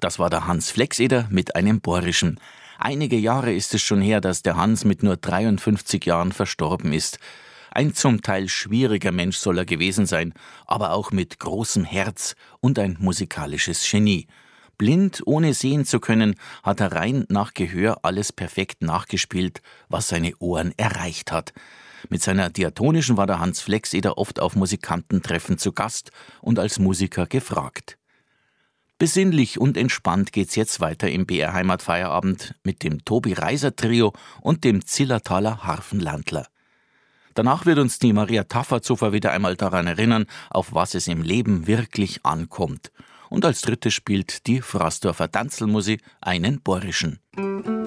Das war der Hans Flexeder mit einem Bohrischen. Einige Jahre ist es schon her, dass der Hans mit nur 53 Jahren verstorben ist. Ein zum Teil schwieriger Mensch soll er gewesen sein, aber auch mit großem Herz und ein musikalisches Genie. Blind, ohne sehen zu können, hat er rein nach Gehör alles perfekt nachgespielt, was seine Ohren erreicht hat. Mit seiner Diatonischen war der Hans Flexeder oft auf Musikantentreffen zu Gast und als Musiker gefragt. Besinnlich und entspannt geht's jetzt weiter im BR Heimatfeierabend mit dem Tobi Reiser Trio und dem Zillertaler Harfenlandler. Danach wird uns die Maria Tafferzofer wieder einmal daran erinnern, auf was es im Leben wirklich ankommt. Und als drittes spielt die Fraßdorfer Tanzelmusik einen Bohrischen.